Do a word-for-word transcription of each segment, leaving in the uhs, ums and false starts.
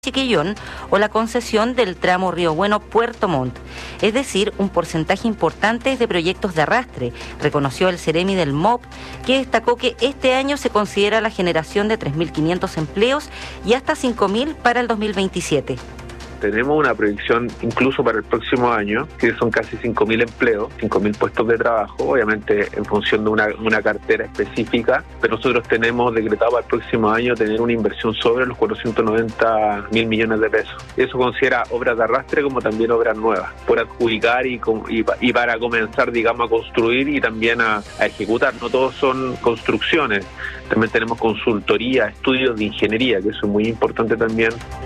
Chiquillón o la concesión del tramo Río Bueno-Puerto Montt, es decir, un porcentaje importante de proyectos de arrastre, reconoció el Ceremi del M O P, que destacó que este año se considera la generación de tres mil quinientos empleos y hasta cinco mil para el dos mil veintisiete. Tenemos una proyección incluso para el próximo año, que son casi cinco mil empleos, cinco mil puestos de trabajo, obviamente en función de una, una cartera específica, pero nosotros tenemos decretado para el próximo año tener una inversión sobre los cuatrocientos noventa mil millones de pesos. Eso considera obras de arrastre como también obras nuevas, por adjudicar y, y, y para comenzar, digamos, a construir y también a, a ejecutar. No todos son construcciones, también tenemos consultoría, estudios de ingeniería, que eso es muy importante también.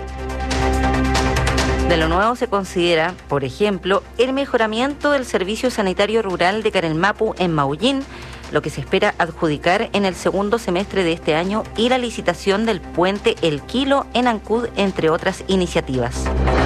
De lo nuevo se considera, por ejemplo, el mejoramiento del servicio sanitario rural de Carelmapu en Maullín, lo que se espera adjudicar en el segundo semestre de este año, y la licitación del puente El Kilo en Ancud, entre otras iniciativas.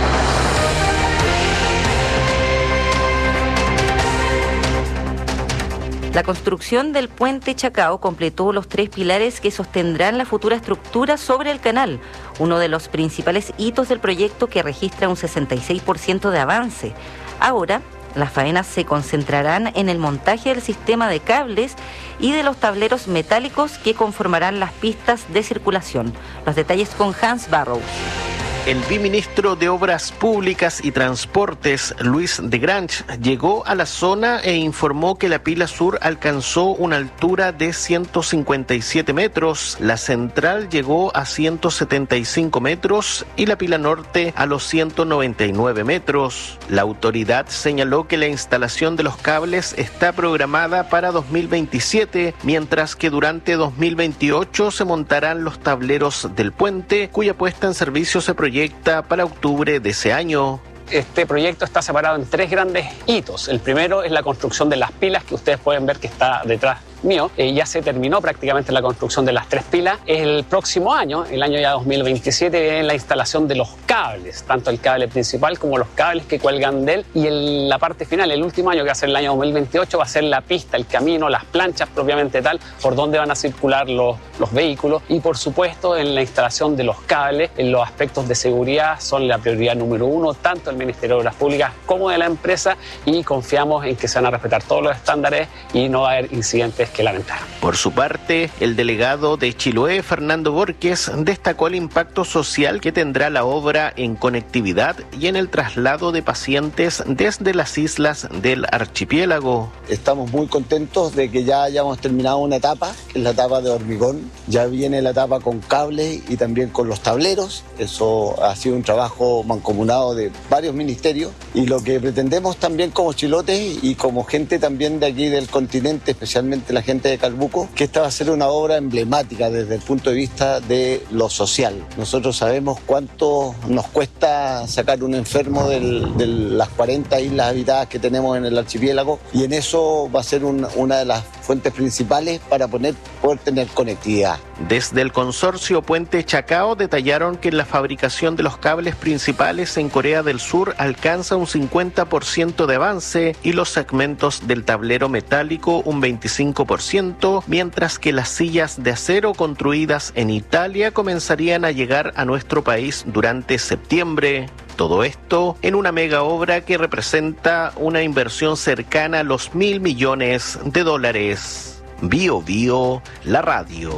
La construcción del puente Chacao completó los tres pilares que sostendrán la futura estructura sobre el canal, uno de los principales hitos del proyecto que registra un sesenta y seis por ciento de avance. Ahora, las faenas se concentrarán en el montaje del sistema de cables y de los tableros metálicos que conformarán las pistas de circulación. Los detalles con Hans Barrows. El viceministro de Obras Públicas y Transportes, Luis de Grange, llegó a la zona e informó que la pila sur alcanzó una altura de ciento cincuenta y siete metros, la central llegó a ciento setenta y cinco metros y la pila norte a los ciento noventa y nueve metros. La autoridad señaló que la instalación de los cables está programada para dos mil veintisiete, mientras que durante dos mil veintiocho se montarán los tableros del puente, cuya puesta en servicio se proyecta para octubre de ese año. Este proyecto está separado en tres grandes hitos. El primero es la construcción de las pilas, que ustedes pueden ver que está detrás mío. Eh, ya se terminó prácticamente la construcción de las tres pilas. El próximo año, el año ya dos mil veintisiete, viene la instalación de los cables, tanto el cable principal como los cables que cuelgan de él. Y el, la parte final, el último año, que va a ser el año dos mil veintiocho, va a ser la pista, el camino, las planchas propiamente tal, por donde van a circular los, los vehículos. Y por supuesto, en la instalación de los cables, en los aspectos de seguridad son la prioridad número uno, tanto del Ministerio de Obras Públicas como de la empresa, y confiamos en que se van a respetar todos los estándares y no va a haber incidentes que lamentar. Por su parte, el delegado de Chiloé, Fernando Borges, destacó el impacto social que tendrá la obra en conectividad y en el traslado de pacientes desde las islas del archipiélago. Estamos muy contentos de que ya hayamos terminado una etapa, que es la etapa de hormigón. Ya viene la etapa con cables y también con los tableros. Eso ha sido un trabajo mancomunado de varios ministerios, y lo que pretendemos también como chilotes y como gente también de aquí del continente, especialmente la gente de Calbuco, que esta va a ser una obra emblemática desde el punto de vista de lo social. Nosotros sabemos cuánto nos cuesta sacar un enfermo del, de las cuarenta islas habitadas que tenemos en el archipiélago, y en eso va a ser un, una de las fuentes principales para poner, poder tener conectividad. Desde el consorcio Puente Chacao detallaron que la fabricación de los cables principales en Corea del Sur alcanza un cincuenta por ciento de avance y los segmentos del tablero metálico un veinticinco por ciento, mientras que las sillas de acero construidas en Italia comenzarían a llegar a nuestro país durante septiembre. Todo esto en una mega obra que representa una inversión cercana a los mil millones de dólares. Bio Bio, la radio.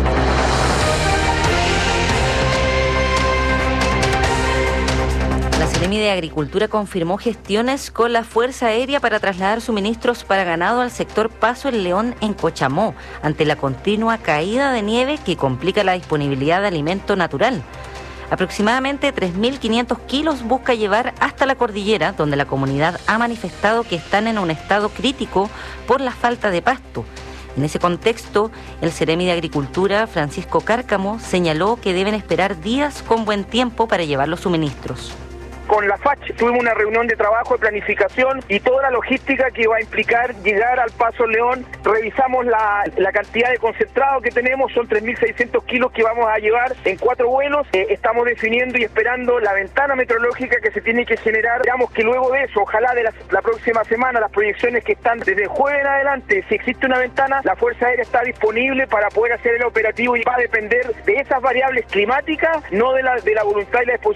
La Ceremi de Agricultura confirmó gestiones con la Fuerza Aérea para trasladar suministros para ganado al sector Paso el León en Cochamó, ante la continua caída de nieve que complica la disponibilidad de alimento natural. Aproximadamente tres mil quinientos kilos busca llevar hasta la cordillera, donde la comunidad ha manifestado que están en un estado crítico por la falta de pasto. En ese contexto, el Ceremi de Agricultura, Francisco Cárcamo, señaló que deben esperar días con buen tiempo para llevar los suministros. con la F A C tuvimos una reunión de trabajo de planificación y toda la logística que va a implicar llegar al Paso León. Revisamos la, la cantidad de concentrado que tenemos, son tres mil seiscientos kilos que vamos a llevar en cuatro vuelos. Eh, estamos definiendo y esperando la ventana meteorológica que se tiene que generar. Esperamos que luego de eso, ojalá de la, la próxima semana, las proyecciones que están desde el jueves en adelante, si existe una ventana, la Fuerza Aérea está disponible para poder hacer el operativo y va a depender de esas variables climáticas, no de la, de la voluntad y la disposición